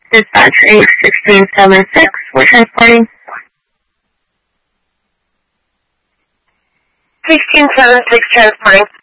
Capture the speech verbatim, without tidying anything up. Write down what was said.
Dispatch eight sixteen seven six, we're transporting. sixteen seven six transporting.